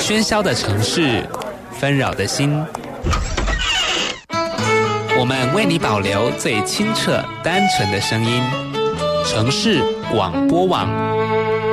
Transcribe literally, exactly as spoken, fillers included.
喧嚣的城市，纷扰的心，我们为你保留最清澈单纯的声音。城市广播网。